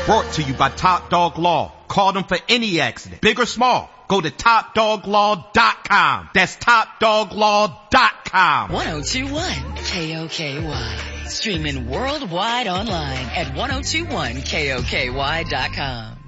Brought to you by Top Dog Law. Call them for any accident, big or small. Go to TopDogLaw.com. That's TopDogLaw.com. 1021 KOKY. Streaming worldwide online at 1021KOKY.com.